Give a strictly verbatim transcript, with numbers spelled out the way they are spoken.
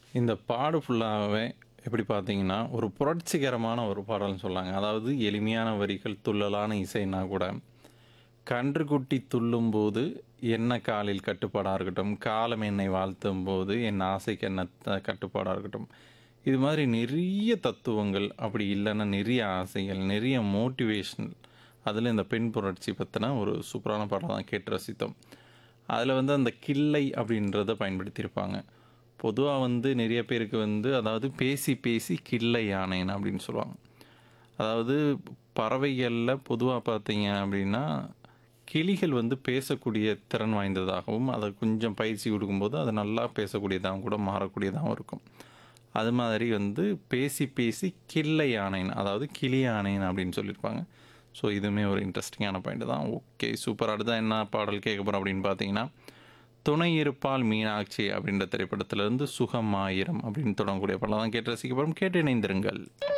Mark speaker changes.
Speaker 1: இந்த பாடு ஃபுல்லாவே எப்படி பார்த்தீங்கன்னா, ஒரு புரட்சிகரமான ஒரு பாடல்னு சொல்லாங்க. அதாவது எளிமையான வரிகள், துள்ளலான இசைன்னா கூட, கன்றுக்குட்டி துள்ளும்போது என்ன காலில் கட்டுப்பாடா இருக்கட்டும், காலம் என்னை வாழ்த்தும்போது என் ஆசைக்கு என்ன த கட்டுப்பாடா இருக்கட்டும். இது மாதிரி நெறைய தத்துவங்கள், அப்படி இல்லன்னா நெறைய ஆசைகள், நெறைய மோட்டிவேஷனல் அதில இந்த பெண் புரட்சி பத்தின ஒரு சூப்பரான பாடல் தான் கேட்டு ரசித்தோம். அதில வந்து அந்த கிள்ளை அப்படின்றத பயன்படுத்தியிருப்பாங்க. பொதுவா வந்து நெறைய பேருக்கு வந்து அதாவது பேசி பேசி கிள்ளை யானேன் அப்படின்னு சொல்லுவாங்க. அதாவது பறவைகள்ல பொதுவா பார்த்தீங்க அப்படின்னா, கிளிகள் வந்து பேசக்கூடிய திறன் வாய்ந்ததாகவும், அத கொஞ்சம் பயிற்சி குடுக்கும்போது அது நல்லா பேசக்கூடியதாகவும் கூட மாறக்கூடியதாகவும் இருக்கும். அது மாதிரி வந்து பேசி பேசி கிள்ளை யானேன், அதாவது கிளி யானேன் அப்படின்னு சொல்லியிருப்பாங்க. ஸோ இதுவுமே ஒரு இன்ட்ரெஸ்டிங்கான பாயிண்ட் தான். Okay super. அடுத்ததா என்ன பாடல் கேட்க போறோம் அப்படின்னு பார்த்தீங்கன்னா, துணை இருப்பாள் மீனாட்சி அப்படின்ற திரைப்படத்திலிருந்து சுகம் ஆயிரம் அப்படின்னு தொடங்கக்கூடிய பாடல் தான் கேட்டு ரசிக்க போறோம். கேட்டு இணைந்திருங்கள்.